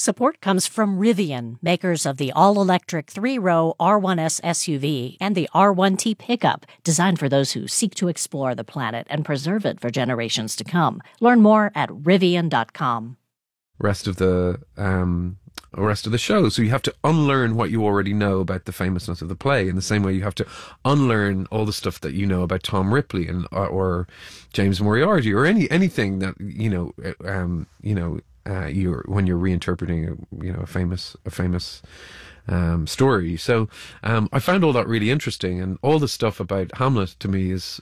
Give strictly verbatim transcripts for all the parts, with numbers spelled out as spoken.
Support comes from Rivian, makers of the all-electric three-row R one S S U V and the R one T pickup, designed for those who seek to explore the planet and preserve it for generations to come. Learn more at rivian dot com. Rest of the um, rest of the show. So you have to unlearn what you already know about the famousness of the play, in the same way you have to unlearn all the stuff that you know about Tom Ripley and or, or James Moriarty or any anything that you know. Um, you know. Uh, you're when you're reinterpreting a, you know a famous a famous um, story. So um, I found all that really interesting, and all the stuff about Hamlet to me is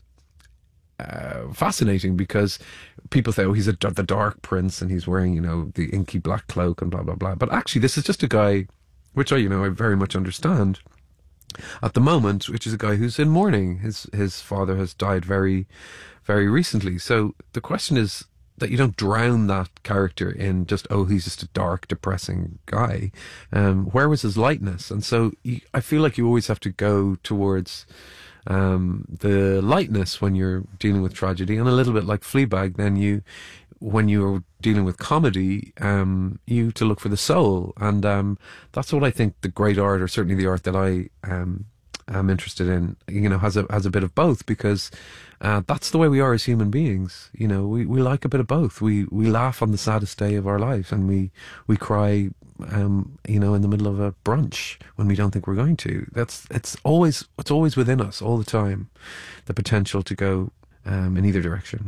uh, fascinating, because people say, oh, he's a, the Dark Prince and he's wearing you know the inky black cloak and blah blah blah. But actually, this is just a guy, which I you know I very much understand at the moment, which is a guy who's in mourning. His his father has died very very recently. So the question is that you don't drown that character in just, oh, he's just a dark, depressing guy. Um, where was his lightness? And so you, I feel like you always have to go towards um, the lightness when you're dealing with tragedy, and a little bit like Fleabag, then you, when you're dealing with comedy, um, you to look for the soul. And um, that's what I think the great art, or certainly the art that I um, am interested in, you know, has a has a bit of both, because Uh, that's the way we are as human beings. You know, we, we like a bit of both. We we laugh on the saddest day of our life, and we we cry, um, you know, in the middle of a brunch when we don't think we're going to. That's it's always it's always within us all the time, the potential to go um, in either direction.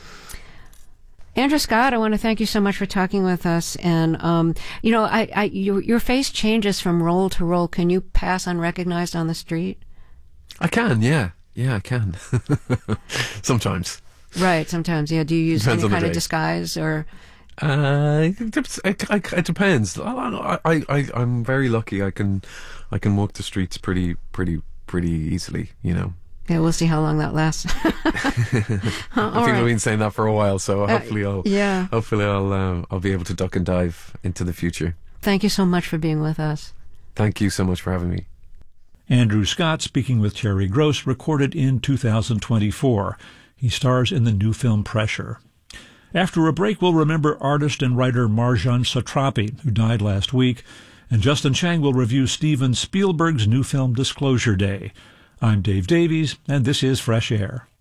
Andrew Scott, I want to thank you so much for talking with us. And um, you know, I, I your your face changes from role to role. Can you pass unrecognized on the street? I can, yeah. Yeah, I can. Sometimes. Right, sometimes. Yeah. Do you use Depends any kind day. of disguise, or? Uh, it, it, it depends. I, I, I, I'm very lucky. I can, I can walk the streets pretty, pretty, pretty easily. You know. Yeah, we'll see how long that lasts. I think right. I've been saying that for a while, so uh, hopefully I'll, yeah. hopefully I'll, uh, I'll be able to duck and dive into the future. Thank you so much for being with us. Thank you so much for having me. Andrew Scott speaking with Terry Gross, recorded in two thousand twenty-four. He stars in the new film Pressure. After a break, we'll remember artist and writer Marjane Satrapi, who died last week, and Justin Chang will review Steven Spielberg's new film Disclosure Day. I'm Dave Davies, and this is Fresh Air.